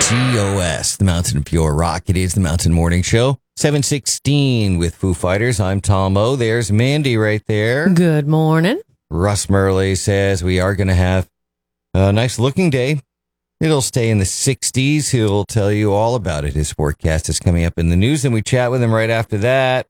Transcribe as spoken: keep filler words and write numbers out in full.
C O S, the Mountain of Pure Rock. It is the Mountain Morning Show. seven sixteen with Foo Fighters. I'm Tom O. There's Mandy right there. Good morning. Russ Murley says we are going to have a nice looking day. It'll stay in the sixties. He'll tell you all about it. His forecast is coming up in the news, and we chat with him right after that.